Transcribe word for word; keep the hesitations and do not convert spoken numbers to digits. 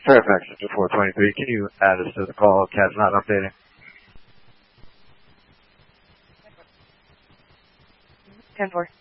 Fairfax Central four twenty-three, can you add us to the call? Cat's not updating. ten four.